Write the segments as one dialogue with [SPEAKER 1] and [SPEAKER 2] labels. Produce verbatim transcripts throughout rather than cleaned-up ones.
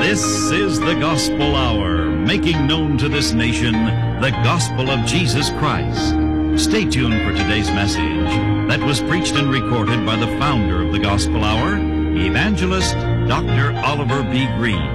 [SPEAKER 1] This is the Gospel Hour, making known to this nation the gospel of Jesus Christ. Stay tuned for today's message that was preached and recorded by the founder of the Gospel Hour, Evangelist Doctor Oliver B. Green.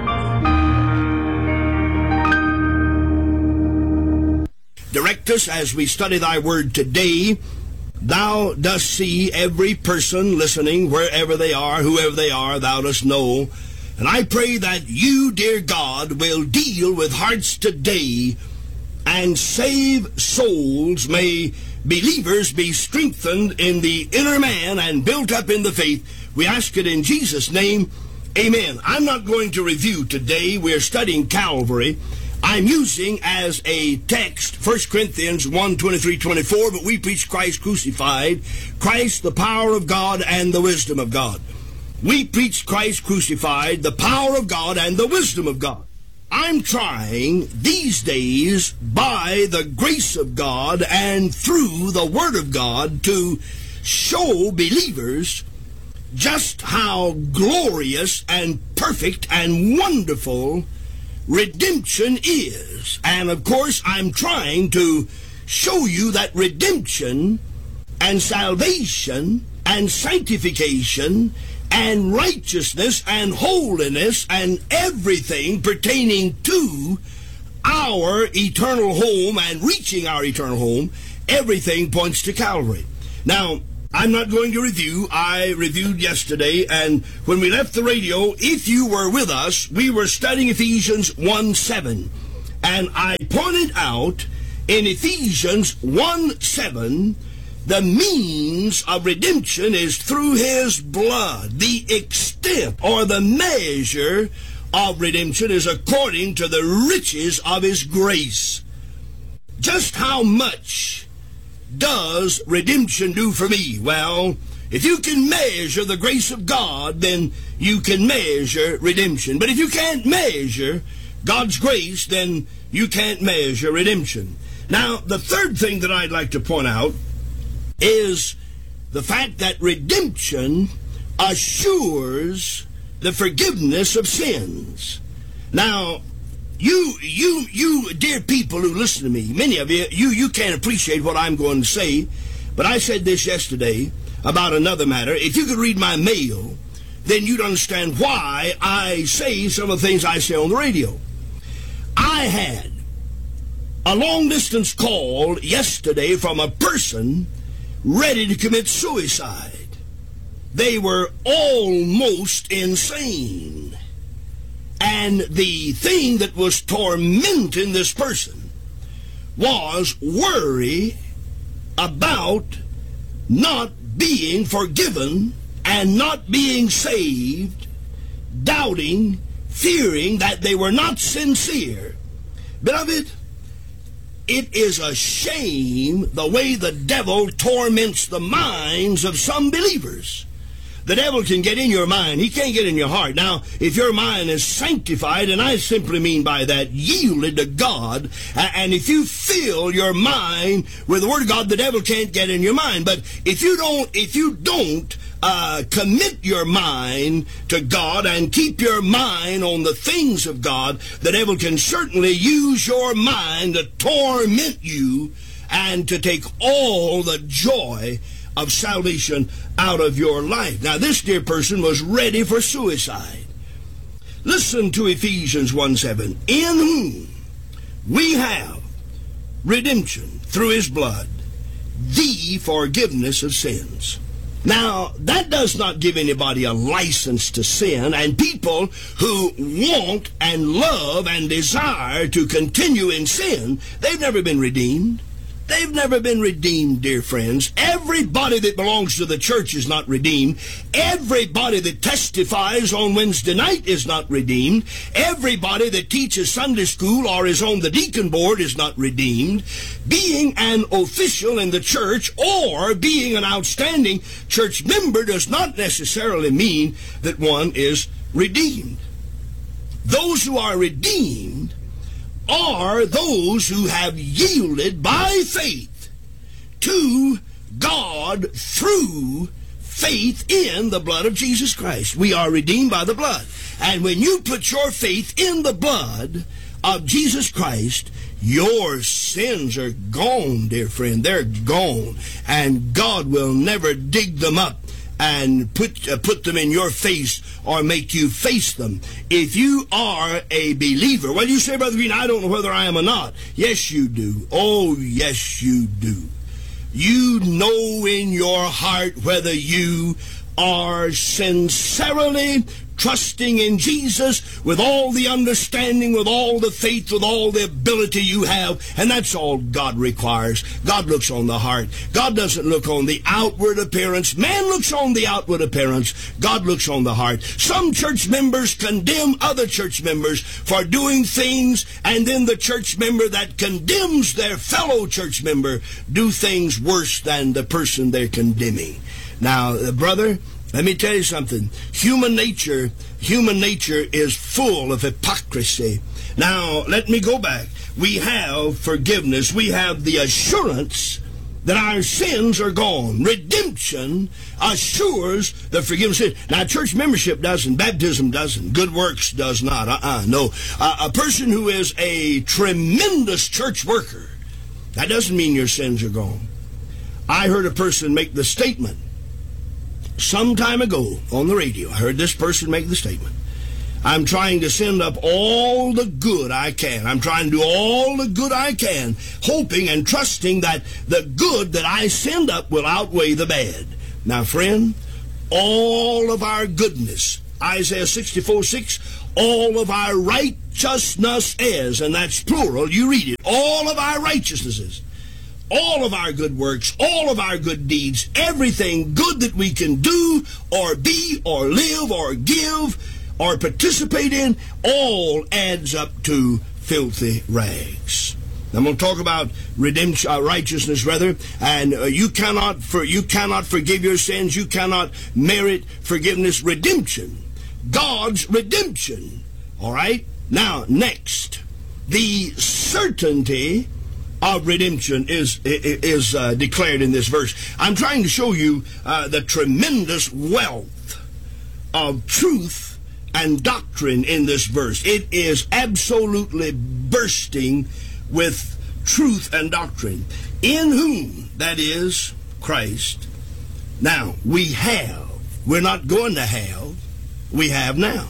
[SPEAKER 2] Direct us as we study thy word today. Thou dost see every person listening, wherever they are, whoever they are, thou dost know. And I pray that you, dear God, will deal with hearts today and save souls. May believers be strengthened in the inner man and built up in the faith. We ask it in Jesus' name. Amen. I'm not going to review today. We're studying Calvary. I'm using as a text First Corinthians one, twenty-three, twenty-four, but we preach Christ crucified, Christ the power of God and the wisdom of God. We preach Christ crucified, the power of God and the wisdom of God. I'm trying these days, by the grace of God and through the Word of God, to show believers just how glorious and perfect and wonderful redemption is. And of course, I'm trying to show you that redemption and salvation and sanctification and righteousness and holiness and everything pertaining to our eternal home and reaching our eternal home, everything points to Calvary. Now, I'm not going to review. I reviewed yesterday, and when we left the radio, if you were with us, we were studying Ephesians one seven. And I pointed out in Ephesians one seven, the means of redemption is through His blood. The extent or the measure of redemption is according to the riches of His grace. Just how much does redemption do for me? Well, if you can measure the grace of God, then you can measure redemption. But if you can't measure God's grace, then you can't measure redemption. Now, the third thing that I'd like to point out is the fact that redemption assures the forgiveness of sins. Now, you, you, you, dear people who listen to me, many of you, you, you can't appreciate what I'm going to say, but I said this yesterday about another matter. If you could read my mail, then you'd understand why I say some of the things I say on the radio. I had a long-distance call yesterday from a person ready to commit suicide. They were almost insane. And the thing that was tormenting this person was worry about not being forgiven and not being saved, doubting, fearing that they were not sincere. Beloved, it is a shame the way the devil torments the minds of some believers. The devil can get in your mind. He can't get in your heart. Now, if your mind is sanctified, and I simply mean by that, yielded to God, and if you fill your mind with the Word of God, the devil can't get in your mind. But if you don't, if you don't uh, commit your mind to God and keep your mind on the things of God, the devil can certainly use your mind to torment you and to take all the joy of salvation out of your life. Now, this dear person was ready for suicide. Listen to Ephesians one seven. In whom we have redemption through His blood, the forgiveness of sins. Now, that does not give anybody a license to sin, and people who want and love and desire to continue in sin, they've never been redeemed. They've never been redeemed, dear friends. Everybody that belongs to the church is not redeemed. Everybody that testifies on Wednesday night is not redeemed. Everybody that teaches Sunday school or is on the deacon board is not redeemed. Being an official in the church or being an outstanding church member does not necessarily mean that one is redeemed. Those who are redeemed are those who have yielded by faith to God through faith in the blood of Jesus Christ. We are redeemed by the blood. And when you put your faith in the blood of Jesus Christ, your sins are gone, dear friend. They're gone. And God will never dig them up and put uh, put them in your face or make you face them. If you are a believer, well, you say, Brother Green, I don't know whether I am or not. Yes, you do. Oh, yes, you do. You know in your heart whether you are sincerely trusting in Jesus with all the understanding, with all the faith, with all the ability you have. And that's all God requires. God looks on the heart. God doesn't look on the outward appearance. Man looks on the outward appearance. God looks on the heart. Some church members condemn other church members for doing things, and then the church member that condemns their fellow church member do things worse than the person they're condemning. Now, brother, let me tell you something. Human nature, human nature is full of hypocrisy. Now, let me go back. We have forgiveness. We have the assurance that our sins are gone. Redemption assures the forgiveness of sin. Now, church membership doesn't. Baptism doesn't. Good works does not. Uh-uh, no. Uh, a person who is a tremendous church worker, that doesn't mean your sins are gone. I heard a person make the statement some time ago on the radio. I heard this person make the statement. I'm trying to send up all the good I can. I'm trying to do all the good I can, hoping and trusting that the good that I send up will outweigh the bad. Now, friend, all of our goodness, Isaiah sixty-four six, all of our righteousness is, and that's plural, you read it, all of our righteousnesses, all of our good works, all of our good deeds, everything good that we can do or be or live or give or participate in, all adds up to filthy rags. I'm going to talk about redemption, uh, righteousness, rather, and uh, you cannot for you cannot forgive your sins. You cannot merit forgiveness. Redemption, God's redemption. All right. Now, next, the certainty of redemption is is uh, declared in this verse. I'm trying to show you uh, the tremendous wealth of truth and doctrine in this verse. It is absolutely bursting with truth and doctrine. In whom, that is, Christ. Now, we have. We're not going to have. We have now.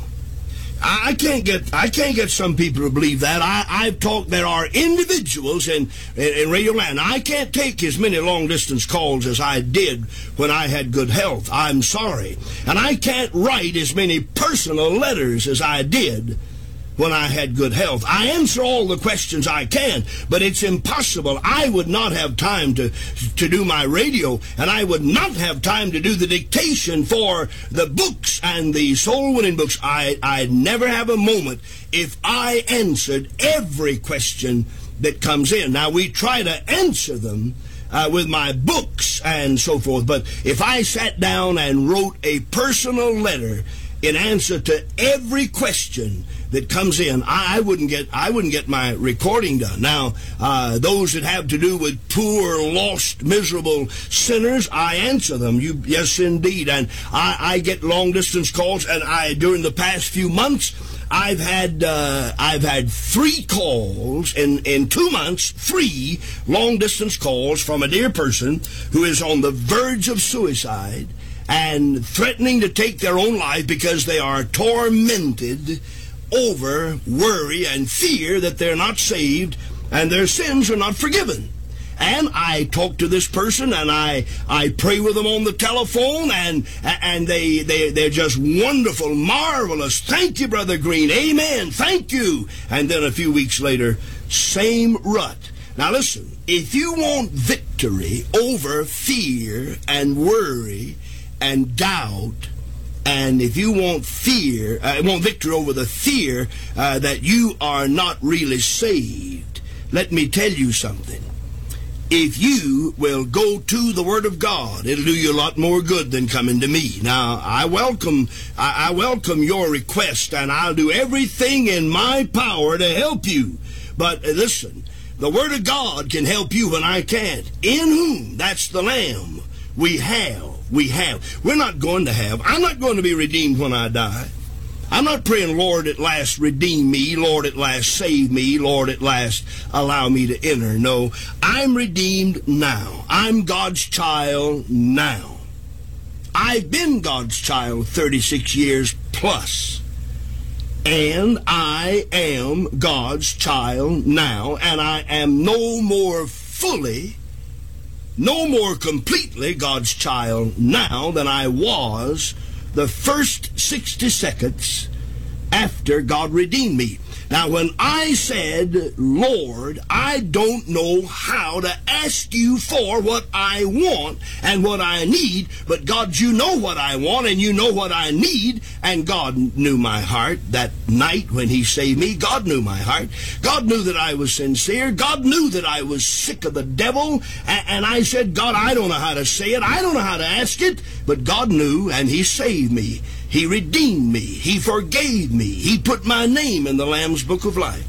[SPEAKER 2] I can't get I can't get some people to believe that. I, I've talked, there are individuals in, in, in Radio Land. I can't take as many long-distance calls as I did when I had good health. I'm sorry. And I can't write as many personal letters as I did when I had good health. I answer all the questions I can, but it's impossible. I would not have time to to do my radio, and I would not have time to do the dictation for the books and the soul-winning books. I, I'd never have a moment if I answered every question that comes in. Now, we try to answer them uh, with my books and so forth, but if I sat down and wrote a personal letter in answer to every question that comes in, I, I wouldn't get I wouldn't get my recording done. Now, uh, those that have to do with poor, lost, miserable sinners, I answer them. You, yes, indeed. And I, I get long distance calls, and I during the past few months, I've had uh, I've had three calls in in two months, three long distance calls from a dear person who is on the verge of suicide and threatening to take their own life because they are tormented over worry and fear that they're not saved and their sins are not forgiven. And I talk to this person, and I I pray with them on the telephone, and and they, they, they're just wonderful, marvelous. Thank you, Brother Green. Amen. Thank you. And then a few weeks later, same rut. Now listen, if you want victory over fear and worry and doubt, and if you want fear, uh, want victory over the fear uh, that you are not really saved, let me tell you something. If you will go to the Word of God, it'll do you a lot more good than coming to me. Now, I welcome, I, I welcome your request, and I'll do everything in my power to help you. But uh, listen, the Word of God can help you when I can't. In whom, that's the Lamb, we have. We have. We're not going to have. I'm not going to be redeemed when I die. I'm not praying, Lord, at last redeem me, Lord, at last save me, Lord, at last allow me to enter. No, I'm redeemed now. I'm God's child now. I've been God's child thirty-six years plus. And I am God's child now, and I am no more fully, no more completely God's child now than I was the first sixty seconds after God redeemed me. Now, when I said, Lord, I don't know how to ask you for what I want and what I need, but God, you know what I want and you know what I need, and God knew my heart that night when he saved me. God knew my heart. God knew that I was sincere. God knew that I was sick of the devil, and, and I said, God, I don't know how to say it. I don't know how to ask it, but God knew, and he saved me. He redeemed me. He forgave me. He put my name in the Lamb's Book of Life.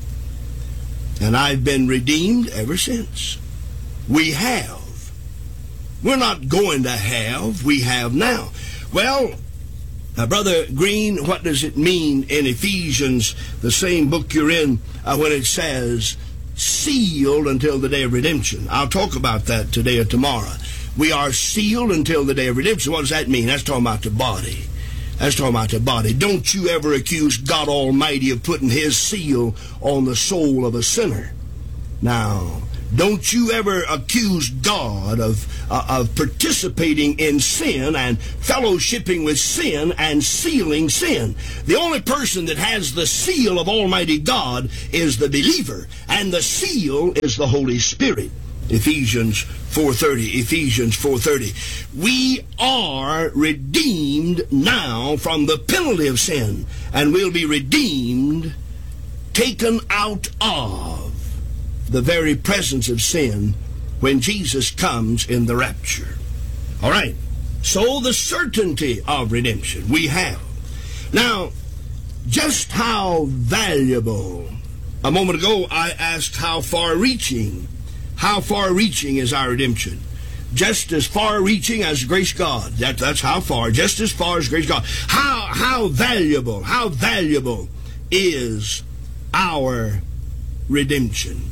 [SPEAKER 2] And I've been redeemed ever since. We have. We're not going to have. We have now. Well, uh, Brother Green, what does it mean in Ephesians, the same book you're in, uh, when it says, sealed until the day of redemption? I'll talk about that today or tomorrow. We are sealed until the day of redemption. What does that mean? That's talking about the body. That's talking about the body. Don't you ever accuse God Almighty of putting his seal on the soul of a sinner. Now, don't you ever accuse God of, uh, of participating in sin and fellowshipping with sin and sealing sin. The only person that has the seal of Almighty God is the believer, and the seal is the Holy Spirit. Ephesians four thirty, Ephesians four thirty. We are redeemed now from the penalty of sin, and we'll be redeemed, taken out of the very presence of sin when Jesus comes in the rapture. All right, so the certainty of redemption we have. Now, just how valuable, a moment ago I asked how far-reaching How far-reaching is our redemption? Just as far-reaching as grace God. That, that's how far. Just as far as grace God. How, how valuable, how valuable is our redemption?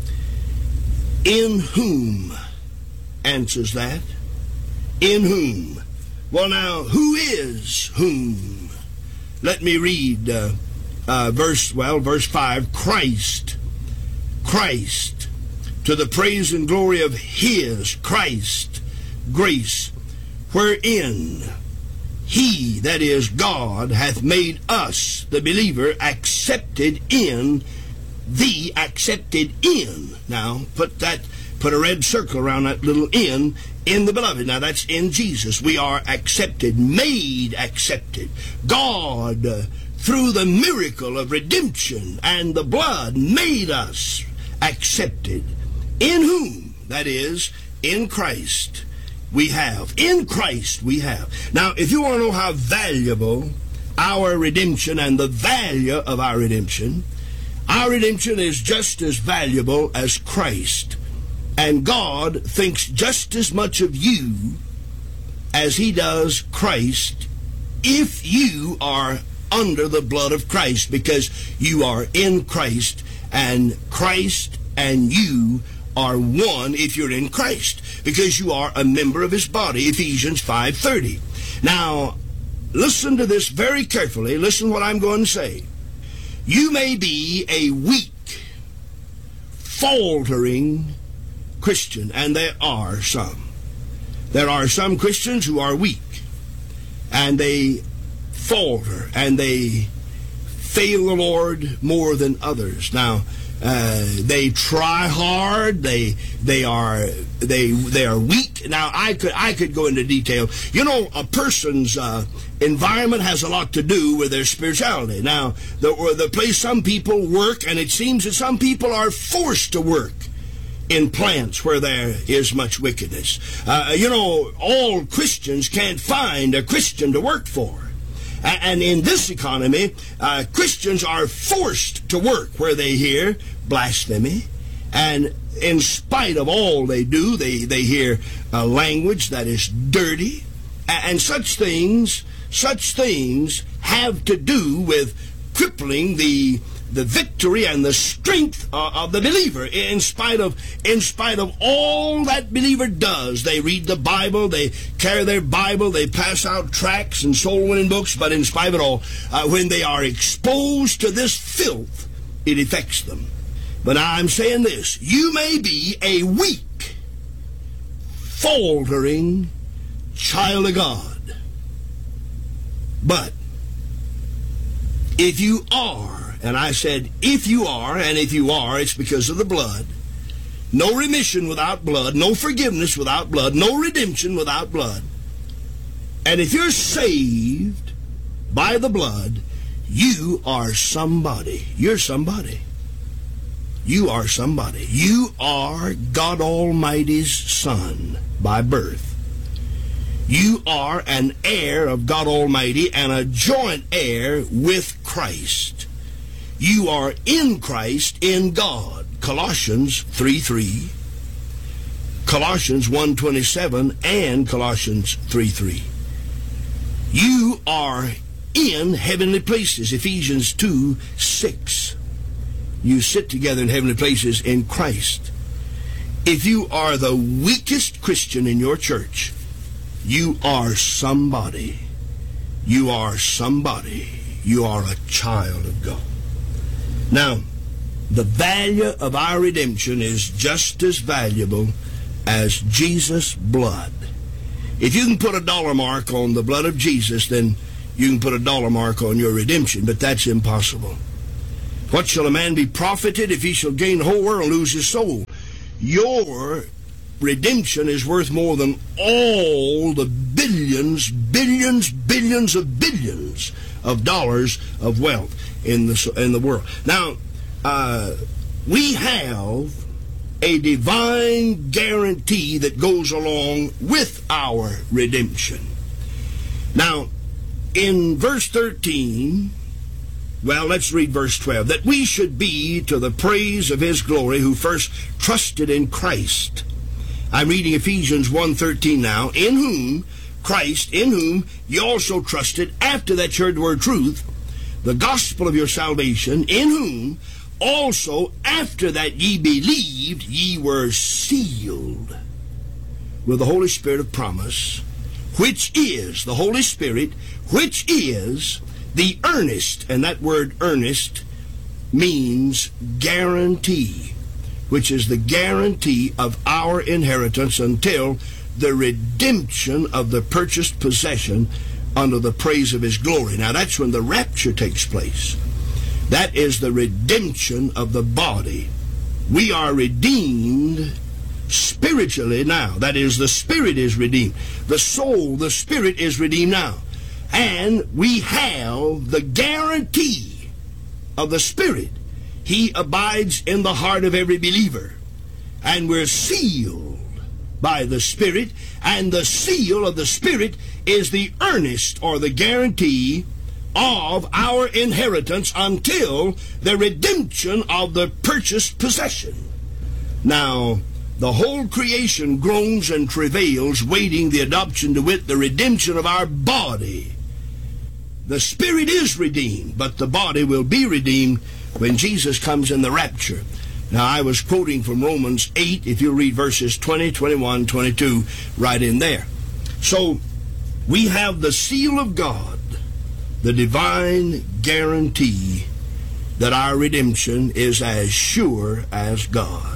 [SPEAKER 2] In whom answers that? In whom? Well, now, who is whom? Let me read uh, uh, verse, well, verse five. Christ. Christ. To the praise and glory of his, Christ, grace, wherein he, that is God, hath made us, the believer, accepted in, the accepted in. Now, put that, put a red circle around that little in, in the beloved. Now, that's in Jesus. We are accepted, made accepted. God, uh, through the miracle of redemption and the blood, made us accepted. In whom, that is, in Christ, we have. In Christ we have. Now, if you want to know how valuable our redemption and the value of our redemption, our redemption is just as valuable as Christ. And God thinks just as much of you as he does Christ if you are under the blood of Christ, because you are in Christ, and Christ and you are one if you're in Christ, because you are a member of his body, Ephesians five thirty. Now, listen to this very carefully. Listen what I'm going to say. You may be a weak, faltering Christian, and there are some. There are some Christians who are weak, and they falter, and they fail the Lord more than others. Now, Uh, they try hard. They they are they they are weak. Now I could I could go into detail. You know, a person's uh, environment has a lot to do with their spirituality. Now the the place some people work, and it seems that some people are forced to work in plants where there is much wickedness. Uh, you know, all Christians can't find a Christian to work for. And in this economy, uh, Christians are forced to work where they hear blasphemy. And in spite of all they do, they, they hear a language that is dirty And such things, such things have to do with crippling the the victory and the strength uh, of the believer. In spite of in spite of all that believer does, they read the Bible, they carry their Bible, they pass out tracts and soul-winning books, but in spite of it all, uh, when they are exposed to this filth, it affects them. But I'm saying this, you may be a weak, faltering child of God, but if you are, and I said, if you are, and if you are, it's because of the blood. No remission without blood, no forgiveness without blood, no redemption without blood. And if you're saved by the blood, you are somebody. You're somebody. You are somebody. You are God Almighty's son by birth. You are an heir of God Almighty and a joint heir with Christ. You are in Christ, in God. Colossians three three, Colossians one twenty-seven, and Colossians three three. You are in heavenly places. Ephesians two six. You sit together in heavenly places in Christ. If you are the weakest Christian in your church, you are somebody. You are somebody. You are a child of God. Now, the value of our redemption is just as valuable as Jesus' blood. If you can put a dollar mark on the blood of Jesus, then you can put a dollar mark on your redemption, but that's impossible. What shall a man be profited if he shall gain the whole world and lose his soul? Your redemption is worth more than all the billions, billions, billions of billions of dollars of wealth in the in the world. Now, uh, we have a divine guarantee that goes along with our redemption. Now, in verse thirteen, well, let's read verse twelve. That we should be to the praise of his glory who first trusted in Christ. I'm reading Ephesians one thirteen now. In whom, Christ, in whom ye also trusted, after that you heard the word truth, the gospel of your salvation, in whom also after that ye believed, ye were sealed with the Holy Spirit of promise, which is the Holy Spirit, which is the earnest, and that word earnest means guarantee, which is the guarantee of our inheritance until the redemption of the purchased possession under the praise of his glory. Now that's when the rapture takes place. That is the redemption of the body. We are redeemed spiritually now. That is, the spirit is redeemed. The soul, the spirit is redeemed now. And we have the guarantee of the Spirit. He abides in the heart of every believer. And we're sealed by the Spirit. And the seal of the Spirit is the earnest or the guarantee of our inheritance until the redemption of the purchased possession. Now, the whole creation groans and travails, waiting the adoption, to wit, the redemption of our body. The spirit is redeemed, but the body will be redeemed when Jesus comes in the rapture. Now, I was quoting from Romans eight, if you read verses twenty, twenty-one, twenty-two, right in there. So, we have the seal of God, the divine guarantee that our redemption is as sure as God.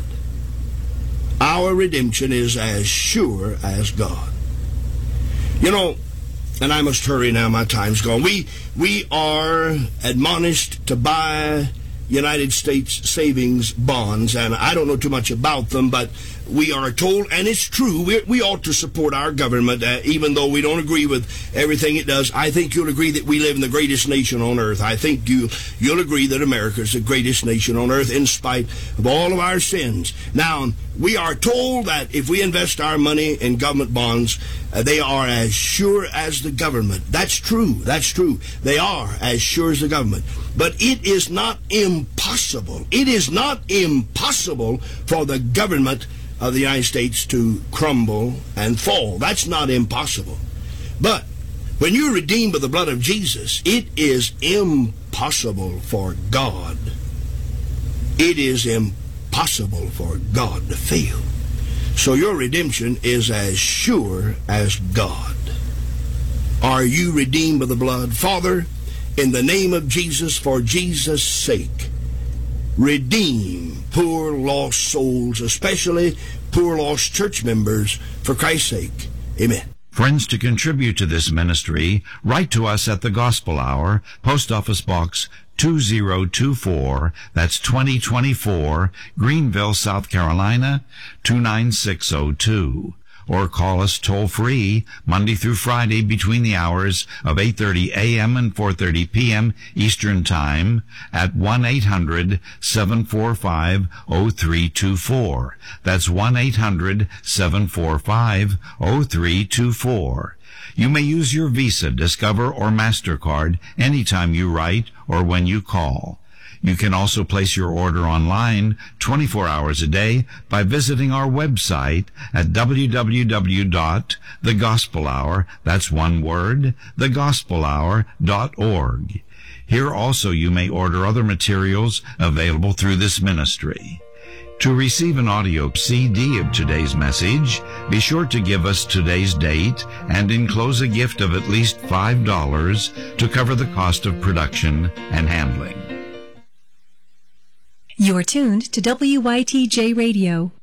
[SPEAKER 2] Our redemption is as sure as God. You know, and I must hurry now, my time's gone. We, we are admonished to buy United States savings bonds, and I don't know too much about them, but we are told, and it's true, we, we ought to support our government, uh, even though we don't agree with everything it does. I think you'll agree that we live in the greatest nation on earth. I think you, you'll agree that America is the greatest nation on earth in spite of all of our sins. Now, we are told that if we invest our money in government bonds, uh, they are as sure as the government. That's true. That's true. They are as sure as the government. But it is not impossible. It is not impossible for the government of the United States to crumble and fall. That's not impossible. But when you're redeemed by the blood of Jesus, it is impossible for God. It is impossible for God to fail. So your redemption is as sure as God. Are you redeemed by the blood? Father, in the name of Jesus, for Jesus' sake, redeem poor lost souls, especially poor lost church members, for Christ's sake. Amen.
[SPEAKER 1] Friends, to contribute to this ministry, write to us at the Gospel Hour, Post Office Box two zero two four, that's twenty twenty-four, Greenville, South Carolina, two nine six zero two. Or call us toll-free Monday through Friday between the hours of eight thirty a.m. and four thirty p.m. Eastern Time at one eight hundred seven four five oh three two four. That's one eight hundred seven four five oh three two four. You may use your Visa, Discover, or MasterCard anytime you write or when you call. You can also place your order online twenty-four hours a day by visiting our website at w w w dot the gospel hour, that's one word, the gospel hour dot org. Here also you may order other materials available through this ministry. To receive an audio C D of today's message, be sure to give us today's date and enclose a gift of at least five dollars to cover the cost of production and handling.
[SPEAKER 3] You're tuned to W Y T J Radio,